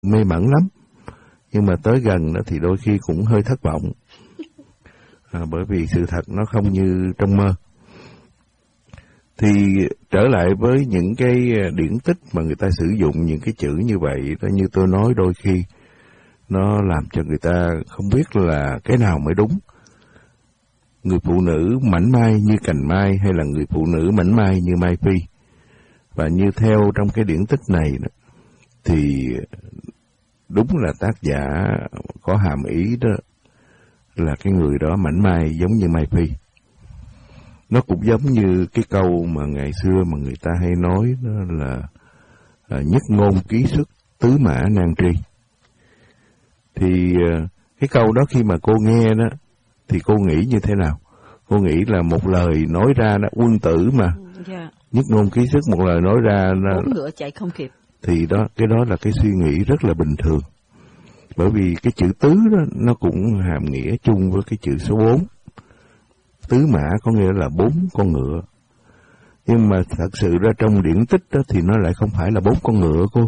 mê mẩn lắm, nhưng mà tới gần đó thì đôi khi cũng hơi thất vọng, bởi vì sự thật nó không như trong mơ. Thì trở lại với những cái điển tích mà người ta sử dụng những cái chữ như vậy đó, như tôi nói, đôi khi nó làm cho người ta không biết là cái nào mới đúng. Người phụ nữ mảnh mai như cành mai hay là người phụ nữ mảnh mai như mai phi. Và như theo trong cái điển tích này đó, thì đúng là tác giả có hàm ý đó là cái người đó mảnh mai giống như mai phi. Nó cũng giống như cái câu mà ngày xưa mà người ta hay nói đó là nhất ngôn ký xuất tứ mã nan tri. Thì cái câu đó khi mà cô nghe đó thì cô nghĩ như thế nào? Cô nghĩ là một lời nói ra đó, quân tử mà, nhất ngôn ký xuất, một lời nói ra bốn ngựa chạy không kịp. Thì cái đó là cái suy nghĩ rất là bình thường. Bởi vì cái chữ tứ đó nó cũng hàm nghĩa chung với cái chữ số 4. Tứ mã có nghĩa là 4 con ngựa. Nhưng mà thật sự ra trong điển tích đó thì nó lại không phải là 4 con ngựa cô.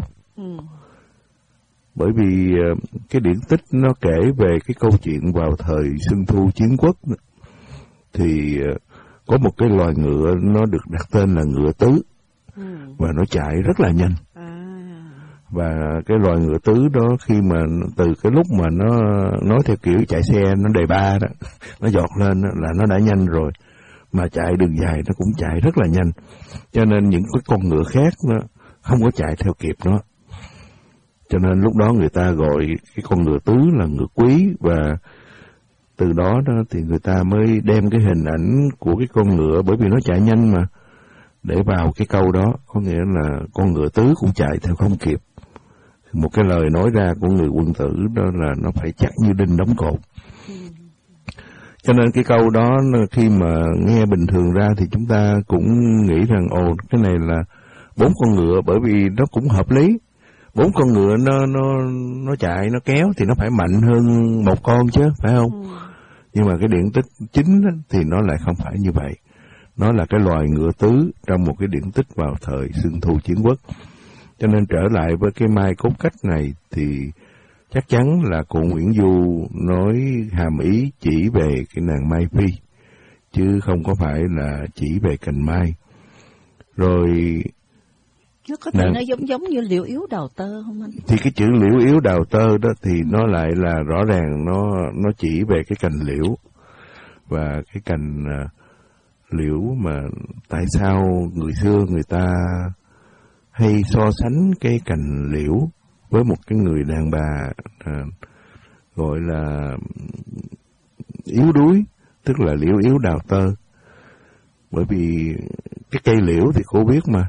Bởi vì cái điển tích nó kể về cái câu chuyện vào thời Xuân Thu Chiến Quốc đó, thì có một cái loài ngựa nó được đặt tên là ngựa tứ, và nó chạy rất là nhanh. Và cái loài ngựa tứ đó khi mà từ cái lúc mà nó nói theo kiểu chạy xe nó đề ba đó, nó giọt lên đó, là nó đã nhanh rồi, mà chạy đường dài nó cũng chạy rất là nhanh, cho nên những cái con ngựa khác nó không có chạy theo kịp nó. Cho nên lúc đó người ta gọi cái con ngựa tứ là ngựa quý, và từ đó thì người ta mới đem cái hình ảnh của cái con ngựa, bởi vì nó chạy nhanh mà, để vào cái câu đó, có nghĩa là con ngựa tứ cũng chạy theo không kịp. Một cái lời nói ra của người quân tử đó là nó phải chắc như đinh đóng cột. Cho nên cái câu đó khi mà nghe bình thường ra thì chúng ta cũng nghĩ rằng cái này là 4 con ngựa, bởi vì nó cũng hợp lý. 4 con ngựa nó chạy, nó kéo thì nó phải mạnh hơn một con chứ, phải không? Nhưng mà cái điển tích chính thì nó lại không phải như vậy. Nó là cái loài ngựa tứ trong một cái điển tích vào thời Xuân Thu Chiến Quốc. Cho nên trở lại với cái mai cốt cách này thì chắc chắn là cô Nguyễn Du nói hàm ý chỉ về cái nàng Mai Phi, chứ không có phải là chỉ về cành mai. Rồi nó có thể nó giống như liễu yếu đào tơ không anh? Thì cái chữ liễu yếu đào tơ đó thì nó lại là rõ ràng nó chỉ về cái cành liễu. Và cái cành liễu mà tại sao người xưa người ta hay so sánh cái cành liễu với một cái người đàn bà gọi là yếu đuối, tức là liễu yếu đào tơ. Bởi vì cái cây liễu thì cô biết mà,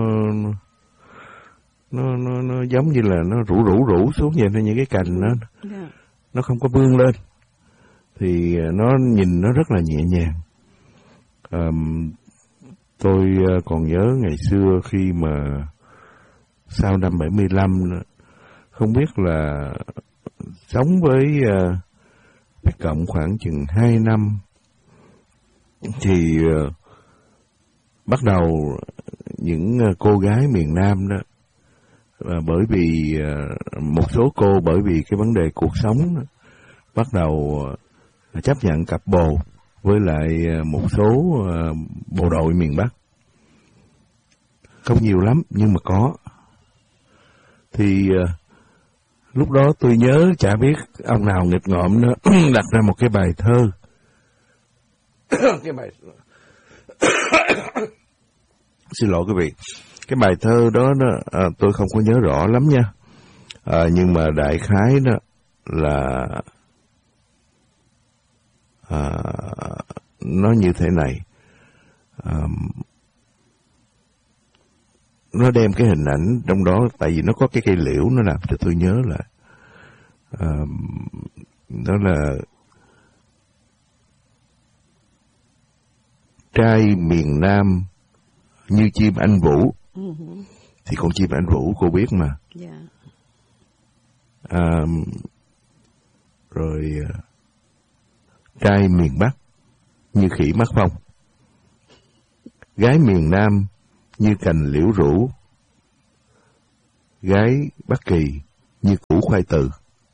nó giống như là nó rủ xuống vậy thôi, những cái cành nó không có vươn lên, thì nó nhìn nó rất là nhẹ nhàng. Tôi còn nhớ ngày xưa khi mà sau năm 75, không biết là sống với cộng khoảng chừng 2 năm, thì bắt đầu những cô gái miền Nam đó, bởi vì một số cô bởi vì cái vấn đề cuộc sống đó, bắt đầu chấp nhận cặp bồ với lại một số bộ đội miền Bắc. Không nhiều lắm nhưng mà có. Thì lúc đó tôi nhớ chả biết ông nào nghịch ngợm nó đặt ra một cái bài thơ. Xin lỗi quý vị. Cái bài thơ đó tôi không có nhớ rõ lắm nha. Nhưng mà đại khái đó là nó như thế này. Nó đem cái hình ảnh trong đó, tại vì nó có cái cây liễu, nó làm cho tôi nhớ lại. Đó là trai miền Nam như chim anh vũ. Thì con chim anh vũ cô biết mà. Rồi trai miền Bắc như khỉ mắc phong. Gái miền Nam như cành liễu rủ. Gái Bắc Kỳ như củ khoai từ.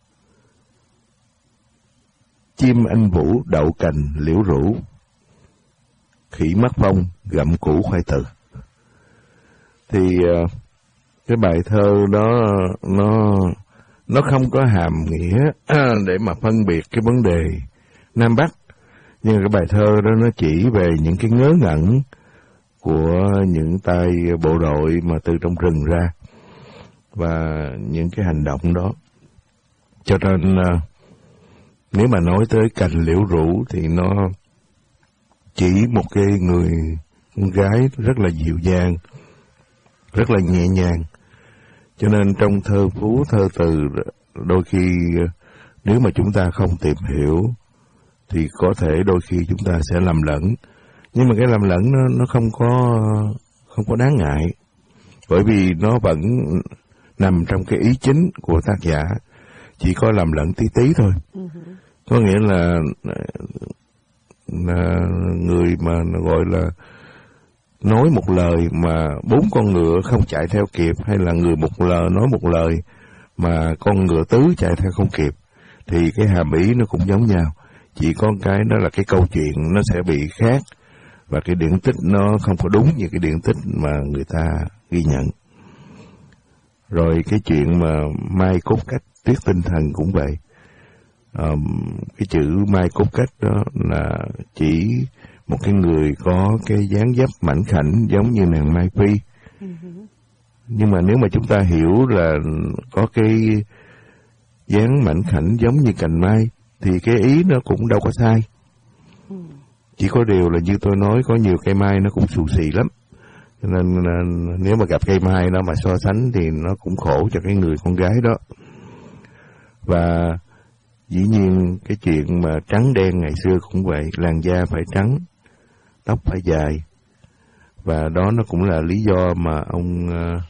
Chim anh vũ đậu cành liễu rủ, khỉ mắc phong gặm củ khoai từ. Thì cái bài thơ đó nó không có hàm nghĩa để mà phân biệt cái vấn đề Nam Bắc, nhưng cái bài thơ đó nó chỉ về những cái ngớ ngẩn của những tay bộ đội mà từ trong rừng ra và những cái hành động đó. Cho nên nếu mà nói tới cành liễu rủ thì nó chỉ một cái người con gái rất là dịu dàng, rất là nhẹ nhàng. Cho nên trong thơ phú, thơ từ, đôi khi nếu mà chúng ta không tìm hiểu thì có thể đôi khi chúng ta sẽ lầm lẫn. Nhưng mà cái lầm lẫn nó không có đáng ngại, bởi vì nó vẫn nằm trong cái ý chính của tác giả, chỉ có lầm lẫn tí tí thôi. Có nghĩa là người mà gọi là nói một lời mà 4 con ngựa không chạy theo kịp, hay là người một lời nói một lời mà con ngựa tứ chạy theo không kịp, thì cái hàm ý nó cũng giống nhau. Chỉ có cái đó là cái câu chuyện nó sẽ bị khác, và cái điển tích nó không có đúng như cái điển tích mà người ta ghi nhận. Rồi cái chuyện mà mai cốt cách tiết tinh thần cũng vậy. Cái chữ mai cốt cách đó là chỉ một cái người có cái dáng dấp mảnh khảnh giống như nàng Mai Phi. Nhưng mà nếu mà chúng ta hiểu là có cái dáng mảnh khảnh giống như cành mai thì cái ý nó cũng đâu có sai. Chỉ có điều là như tôi nói, có nhiều cây mai nó cũng xù xì lắm. Cho nên nếu mà gặp cây mai đó mà so sánh thì nó cũng khổ cho cái người con gái đó. Và dĩ nhiên cái chuyện mà trắng đen ngày xưa cũng vậy, làn da phải trắng, tóc phải dài. Và đó nó cũng là lý do mà ông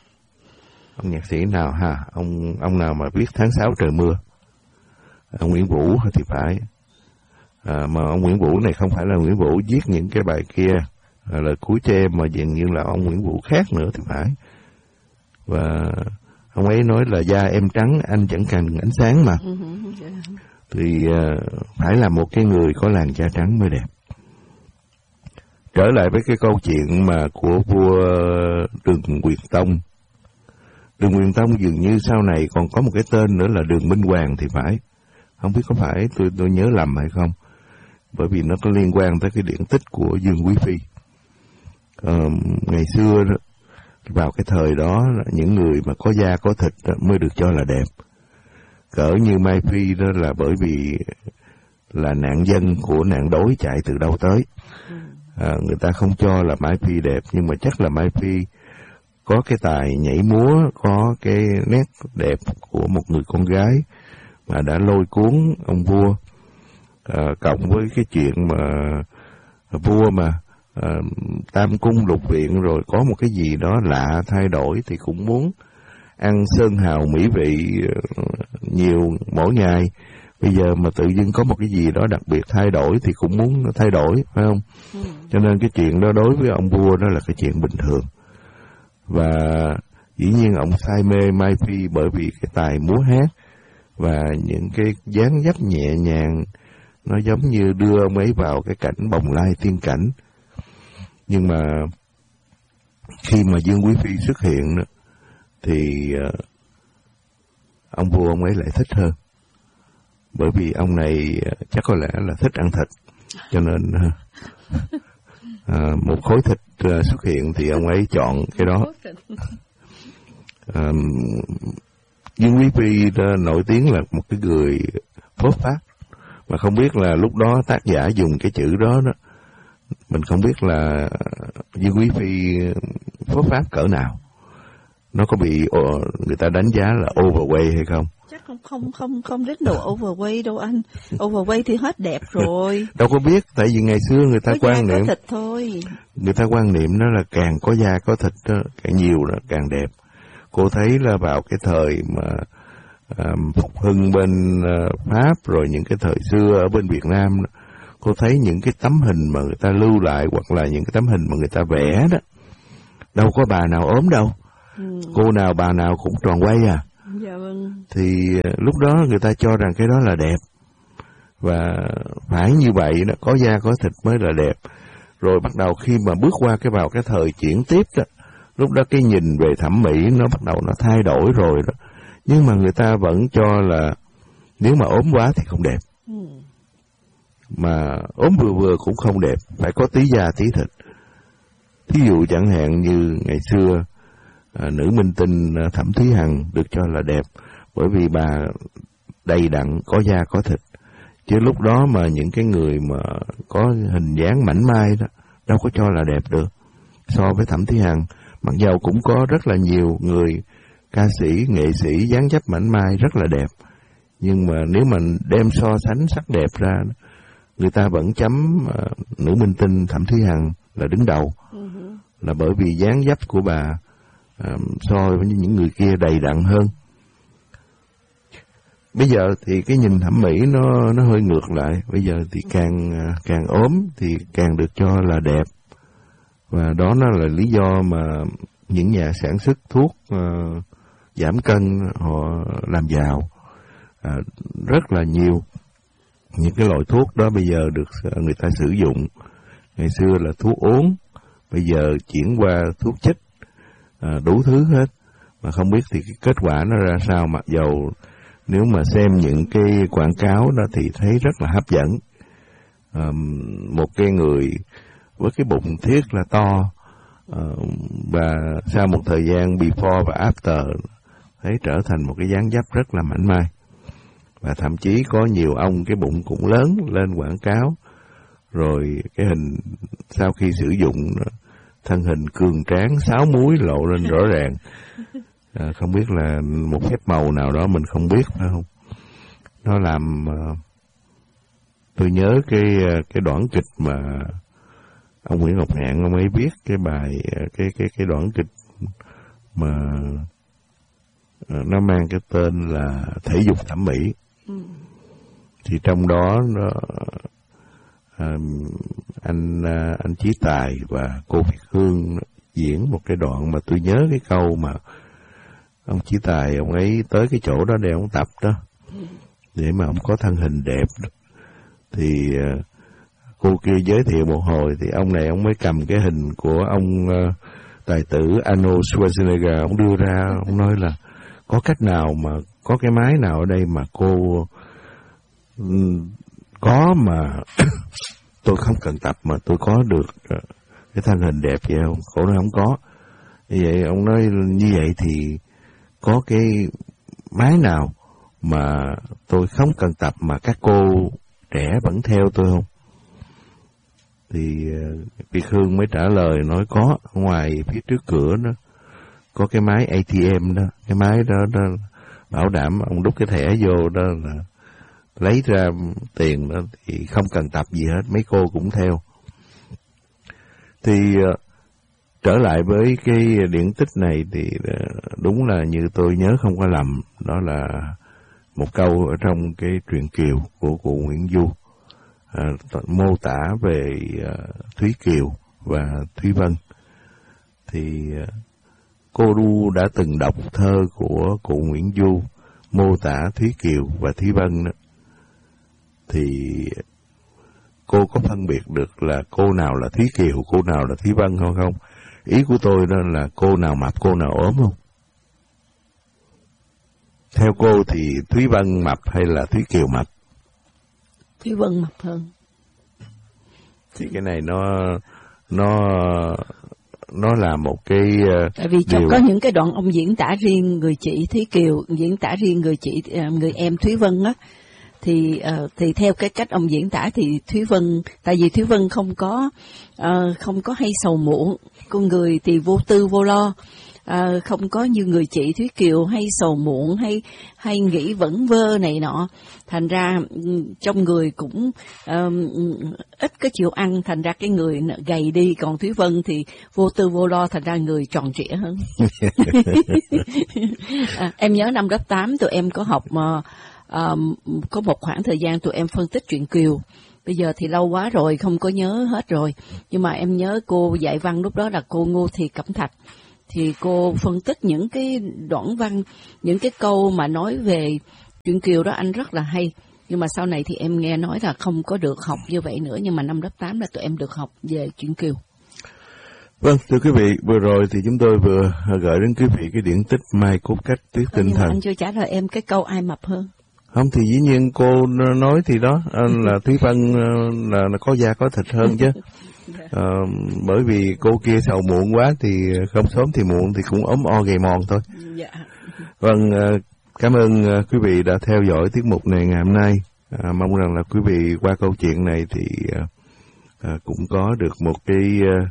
nhạc sĩ nào ông nào mà viết Tháng 6 trời mưa, ông Nguyễn Vũ thì phải. Mà ông Nguyễn Vũ này không phải là Nguyễn Vũ viết những cái bài kia, lời cuối cho mà dường như là ông Nguyễn Vũ khác nữa thì phải. Và ông ấy nói là da em trắng, anh chẳng cần ánh sáng mà. Thì phải là một cái người có làn da trắng mới đẹp. Trở lại với cái câu chuyện mà của vua Đường Quyền Tông. Đường Quyền Tông dường như sau này còn có một cái tên nữa là Đường Minh Hoàng thì phải. Không biết có phải tôi nhớ lầm hay không. Bởi vì nó có liên quan tới cái điển tích của Dương Quý Phi. Ngày xưa đó, vào cái thời đó, những người mà có da có thịt mới được cho là đẹp. Cỡ như Mai Phi đó là bởi vì là nạn dân của nạn đói chạy từ đâu tới. Người ta không cho là Mai Phi đẹp, nhưng mà chắc là Mai Phi có cái tài nhảy múa, có cái nét đẹp của một người con gái mà đã lôi cuốn ông vua. Cộng với cái chuyện mà vua mà tam cung lục viện rồi có một cái gì đó lạ thay đổi thì cũng muốn ăn sơn hào mỹ vị nhiều mỗi ngày. Bây giờ mà tự dưng có một cái gì đó đặc biệt thay đổi thì cũng muốn thay đổi, phải không? Cho nên cái chuyện đó đối với ông vua đó là cái chuyện bình thường. Và dĩ nhiên ông say mê Mai Phi bởi vì cái tài múa hát và những cái dáng dấp nhẹ nhàng, nó giống như đưa ông ấy vào cái cảnh bồng lai tiên cảnh. Nhưng mà khi mà Dương Quý Phi xuất hiện đó, thì ông vua ông ấy lại thích hơn. Bởi vì ông này chắc có lẽ là thích ăn thịt, cho nên một khối thịt xuất hiện thì ông ấy chọn cái đó. Dương Quý Phi nổi tiếng là một cái người phốt pháp, mà không biết là lúc đó tác giả dùng cái chữ đó mình không biết là Dương Quý Phi phốt pháp cỡ nào. Nó có bị người ta đánh giá là overweight hay không? Chắc không đến độ overweight đâu anh. Overweight thì hết đẹp rồi. Đâu có biết, tại vì ngày xưa người ta quan niệm, có thịt thôi. Người ta quan niệm đó là càng có da có thịt đó, càng nhiều đó càng đẹp. Cô thấy là vào cái thời mà phục hưng bên Pháp, rồi những cái thời xưa ở bên Việt Nam đó, cô thấy những cái tấm hình mà người ta lưu lại hoặc là những cái tấm hình mà người ta vẽ đó, đâu có bà nào ốm đâu. Cô nào bà nào cũng tròn quay à. Dạ vâng. Thì lúc đó người ta cho rằng cái đó là đẹp. Và phải như vậy đó, có da có thịt mới là đẹp. Rồi bắt đầu khi mà bước qua vào cái thời chuyển tiếp đó, lúc đó cái nhìn về thẩm mỹ nó bắt đầu nó thay đổi rồi đó. Nhưng mà người ta vẫn cho là nếu mà ốm quá thì không đẹp. Mà ốm vừa vừa cũng không đẹp, phải có tí da tí thịt. Thí dụ chẳng hạn như ngày xưa, nữ minh tinh Thẩm Thúy Hằng được cho là đẹp bởi vì bà đầy đặn, có da có thịt. Chứ lúc đó mà những cái người mà có hình dáng mảnh mai đó đâu có cho là đẹp được. So với Thẩm Thúy Hằng, mặc dầu cũng có rất là nhiều người ca sĩ, nghệ sĩ dáng dấp mảnh mai rất là đẹp, nhưng mà nếu mà đem so sánh sắc đẹp ra, người ta vẫn chấm nữ minh tinh Thẩm Thúy Hằng là đứng đầu, là bởi vì dáng dấp của bà so với những người kia đầy đặn hơn. Bây giờ thì cái nhìn thẩm mỹ nó hơi ngược lại. Bây giờ thì càng ốm thì càng được cho là đẹp. Và đó nó là lý do mà những nhà sản xuất thuốc giảm cân họ làm giàu rất là nhiều. Những cái loại thuốc đó bây giờ được người ta sử dụng. Ngày xưa là thuốc uống, bây giờ chuyển qua thuốc chích, đủ thứ hết. Mà không biết thì cái kết quả nó ra sao, mặc dầu nếu mà xem những cái quảng cáo đó thì thấy rất là hấp dẫn. Một cái người với cái bụng thiết là to, và sau một thời gian before và after thấy trở thành một cái dáng dấp rất là mảnh mai. Và thậm chí có nhiều ông cái bụng cũng lớn lên quảng cáo, rồi cái hình sau khi sử dụng thân hình cường tráng, 6 múi lộ lên rõ ràng. Không biết là một phép màu nào đó mình không biết phải không? Nó làm tôi nhớ cái đoạn kịch mà ông Nguyễn Ngọc Ngạn ông ấy viết cái bài cái đoạn kịch mà nó mang cái tên là Thể dục thẩm mỹ. Thì trong đó anh Chí Tài và cô Việt Hương diễn một cái đoạn mà tôi nhớ cái câu mà ông Chí Tài ông ấy tới cái chỗ đó để ông tập đó, để mà ông có thân hình đẹp đó. Thì cô kia giới thiệu một hồi thì ông này ông mới cầm cái hình của ông tài tử Arnold Schwarzenegger, ông đưa ra, ông nói là có cách nào mà có cái máy nào ở đây mà cô có mà tôi không cần tập mà tôi có được cái thân hình đẹp vậy không? Cô nói không có. Như vậy ông nói như vậy thì có cái máy nào mà tôi không cần tập mà các cô trẻ vẫn theo tôi không? Thì Việt Hương mới trả lời nói có, ngoài phía trước cửa đó có cái máy ATM đó, cái máy đó bảo đảm ông đút cái thẻ vô đó là lấy ra tiền đó thì không cần tập gì hết, mấy cô cũng theo. Thì trở lại với cái điển tích này thì đúng là như tôi nhớ không có lầm, đó là một câu ở trong cái truyện Kiều của cụ Nguyễn Du, mô tả về Thúy Kiều và Thúy Vân. Thì cô Du đã từng đọc thơ của cụ Nguyễn Du mô tả Thúy Kiều và Thúy Vân đó. Thì cô có phân biệt được là cô nào là Thúy Kiều, cô nào là Thúy Vân không? Ý của tôi đó là cô nào mập, cô nào ốm không? Theo cô thì Thúy Vân mập hay là Thúy Kiều mập? Thúy Vân mập hơn. Thì cái này nó là một cái tại vì có những cái đoạn ông diễn tả riêng người chị Thúy Kiều, diễn tả riêng người em Thúy Vân á, thì theo cái cách ông diễn tả thì Thúy Vân, tại vì Thúy Vân không có hay sầu muộn, con người thì vô tư vô lo, không có như người chị Thúy Kiều hay sầu muộn hay nghĩ vẩn vơ này nọ, thành ra trong người cũng ít có chịu ăn, thành ra cái người gầy đi. Còn Thúy Vân thì vô tư vô lo, thành ra người tròn trịa hơn. Em nhớ năm lớp 8 tụi em có học có một khoảng thời gian tụi em phân tích truyện Kiều. Bây giờ thì lâu quá rồi không có nhớ hết rồi, nhưng mà em nhớ cô dạy văn lúc đó là cô Ngô Thị Cẩm Thạch. thì cô phân tích những cái đoạn văn, những cái câu mà nói về truyện Kiều đó anh rất là hay. Nhưng mà sau này thì em nghe nói là không có được học như vậy nữa, nhưng mà năm lớp 8 là tụi em được học về truyện Kiều. Vâng, thưa quý vị, vừa rồi thì chúng tôi vừa gửi đến quý vị cái điển tích Mai Cốt Cách Tuyết Tinh Nhưng Thần. mà anh chưa trả lời em cái câu ai mập hơn. Không thì dĩ nhiên cô nói thì đó là Thúy Vân là có da có thịt hơn chứ. Bởi vì cô kia sầu muộn quá thì không sớm thì muộn thì cũng ốm o gầy mòn thôi. Dạ. Vâng, cảm ơn quý vị đã theo dõi tiết mục này ngày hôm nay. Mong rằng là quý vị qua câu chuyện này thì cũng có được một cái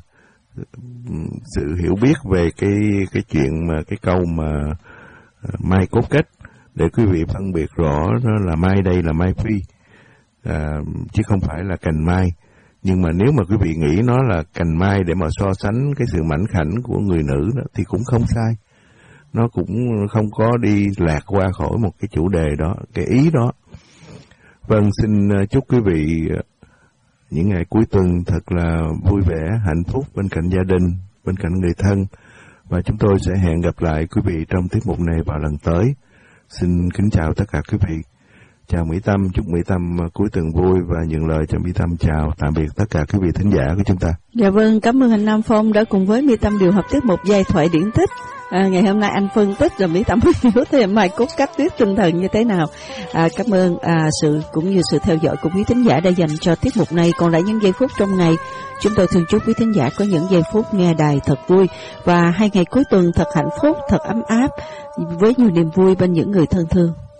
sự hiểu biết về cái chuyện mà cái câu mà Mai Cốt Cách, để quý vị phân biệt rõ đó là mai đây là mai phi, chứ không phải là cành mai. Nhưng mà nếu mà quý vị nghĩ nó là cành mai để mà so sánh cái sự mảnh khảnh của người nữ đó, thì cũng không sai. Nó cũng không có đi lạc qua khỏi một cái chủ đề đó, cái ý đó. Vâng, xin chúc quý vị những ngày cuối tuần thật là vui vẻ, hạnh phúc bên cạnh gia đình, bên cạnh người thân. Và chúng tôi sẽ hẹn gặp lại quý vị trong tiết mục này vào lần tới. Xin kính chào tất cả quý vị. Chào Mỹ Tâm, chúc Mỹ Tâm cuối tuần vui và nhường lời cho Mỹ Tâm chào tạm biệt tất cả quý vị thính giả của chúng ta. Dạ vâng, cảm ơn anh Nam Phong đã cùng với Mỹ Tâm điều hợp tiết mục giai thoại điển tích. Ngày hôm nay anh phân tích rồi Mỹ Tâm mới hiểu thêm Mai Cốt Cách Tuyết Tinh Thần như thế nào. Cảm ơn sự cũng như sự theo dõi của quý thính giả đã dành cho tiết mục này. Còn lại những giây phút trong ngày, chúng tôi thường chúc quý thính giả có những giây phút nghe đài thật vui và 2 ngày cuối tuần thật hạnh phúc, thật ấm áp với nhiều niềm vui bên những người thân thương.